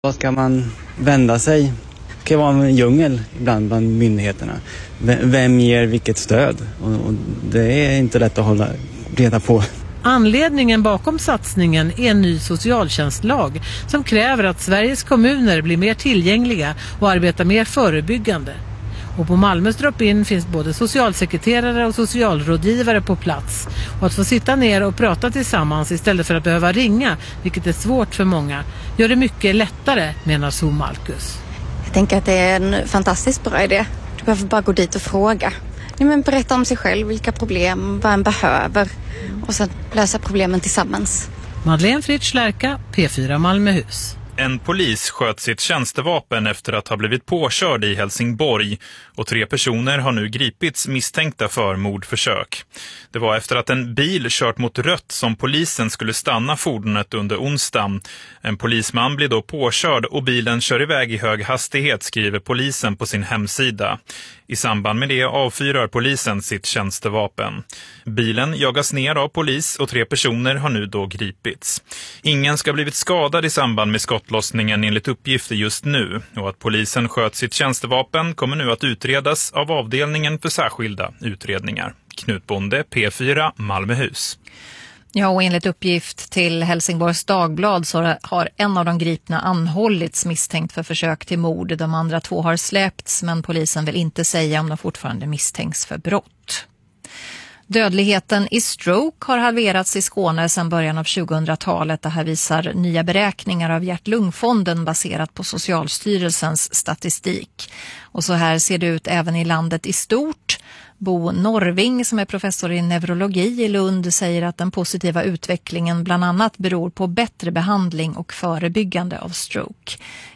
Vad ska man vända sig? Det kan vara en djungel ibland bland myndigheterna. Vem ger vilket stöd? Och det är inte lätt att hålla reda på. Anledningen bakom satsningen är en ny socialtjänstlag som kräver att Sveriges kommuner blir mer tillgängliga och arbetar mer förebyggande. Och på Malmös drop-in finns både socialsekreterare och socialrådgivare på plats. Och att få sitta ner och prata tillsammans istället för att behöva ringa, vilket är svårt för många, gör det mycket lättare, menar Zoom Marcus. Jag tänker att det är en fantastiskt bra idé. Du behöver bara gå dit och fråga. Berätta om sig själv, vilka problem, vad en behöver. Och sen lösa problemen tillsammans. Madeleine Fritz Lärka, P4 Malmöhus. En polis sköt sitt tjänstevapen efter att ha blivit påkörd i Helsingborg och 3 personer har nu gripits misstänkta för mordförsök. Det var efter att en bil kört mot rött som polisen skulle stanna fordonet under onsdagen. En polisman blir då påkörd och bilen kör iväg i hög hastighet, skriver polisen på sin hemsida. I samband med det avfyrar polisen sitt tjänstevapen. Bilen jagas ner av polis och 3 personer har nu då gripits. Ingen ska ha blivit skadad i samband med skottlossningen enligt uppgifter just nu. Och att polisen sköt sitt tjänstevapen kommer nu att utredas av avdelningen för särskilda utredningar. Knut Bonde, P4, Malmöhus. Ja, och enligt uppgift till Helsingborgs Dagblad så har en av de gripna anhållits misstänkt för försök till mord. De andra 2 har släppts, men polisen vill inte säga om de fortfarande misstänks för brott. Dödligheten i stroke har halverats i Skåne sedan början av 2000-talet. Det här visar nya beräkningar av Hjärt-lungfonden baserat på Socialstyrelsens statistik. Och så här ser det ut även i landet i stort. Bo Norving, som är professor i neurologi i Lund, säger att den positiva utvecklingen bland annat beror på bättre behandling och förebyggande av stroke.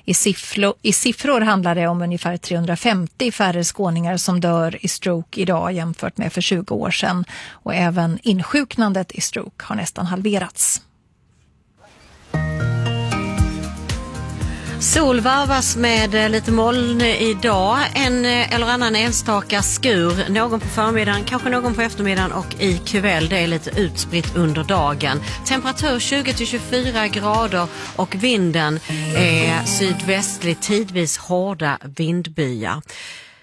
I siffror handlar det om ungefär 350 färre skåningar som dör i stroke idag jämfört med för 20 år sedan. Och även insjuknandet i stroke har nästan halverats. Sol varvas med lite moln idag, en eller annan enstaka skur, någon på förmiddagen, kanske någon på eftermiddagen och i kväll. Det är lite utspritt under dagen. Temperatur 20-24 grader och vinden är sydvästlig, tidvis hårda vindbyar.